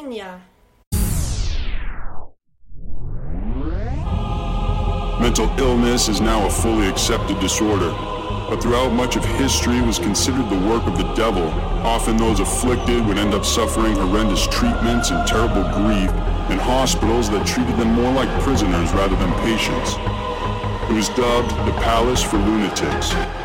Virginia. Mental illness is now a fully accepted disorder, but throughout much of history was considered the work of the devil. Often those afflicted would end up suffering horrendous treatments and terrible grief in hospitals that treated them more like prisoners rather than patients. It was dubbed the Palace for Lunatics.